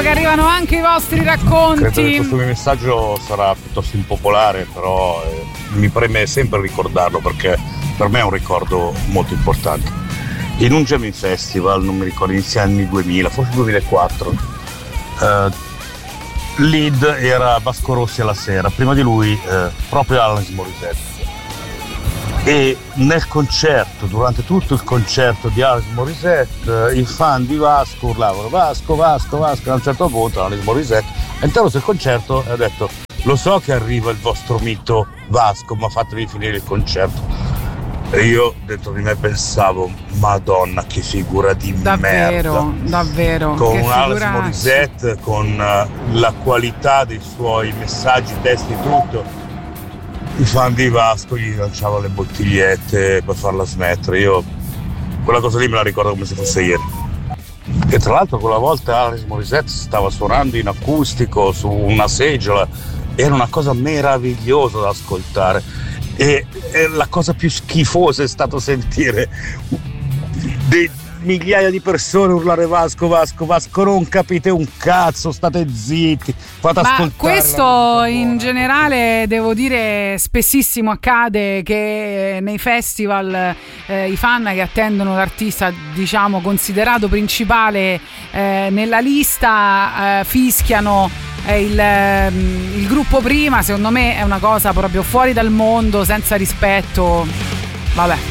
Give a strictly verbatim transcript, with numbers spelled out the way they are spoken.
che arrivano anche i vostri racconti. Credo che questo mio messaggio sarà piuttosto impopolare, però eh, mi preme sempre ricordarlo perché per me è un ricordo molto importante. In un Jamming Festival, non mi ricordo, inizio anni duemila, forse duemilaquattro, eh, lead era Vasco Rossi alla sera, prima di lui eh, proprio Alanis Morissette. E nel concerto, durante tutto il concerto di Alanis Morissette, eh, i fan di Vasco urlavano Vasco, Vasco, Vasco. A un certo punto Alanis Morissette è interrotto il concerto e ha detto: lo so che arriva il vostro mito Vasco, ma fatevi finire il concerto. E io dentro di me pensavo: Madonna, che figura di davvero, merda. Davvero, con che Alanis Morissette, con uh, la qualità dei suoi messaggi, testi, tutto. I fan di Vasco gli lanciavano le bottigliette per farla smettere. Io quella cosa lì me la ricordo come se fosse ieri. E tra l'altro quella volta Alanis Morissette stava suonando in acustico su una seggiola, era una cosa meravigliosa da ascoltare. E, e la cosa più schifosa è stato sentire dei migliaia di persone urlare Vasco, Vasco, Vasco, non capite un cazzo, state zitti, fate ma ascoltare. Questo in generale, devo dire, spessissimo accade che nei festival eh, i fan che attendono l'artista, diciamo, considerato principale eh, nella lista eh, fischiano eh, il, il gruppo prima. Secondo me è una cosa proprio fuori dal mondo, senza rispetto. Vabbè,